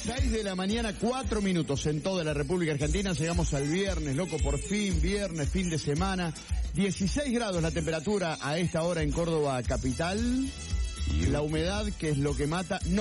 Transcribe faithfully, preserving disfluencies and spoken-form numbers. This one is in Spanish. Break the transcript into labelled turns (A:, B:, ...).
A: seis de la mañana, cuatro minutos en toda la República Argentina. Llegamos al viernes, loco, por fin, viernes, fin de semana. dieciséis grados la temperatura a esta hora en Córdoba capital. La humedad, que es lo que mata, no.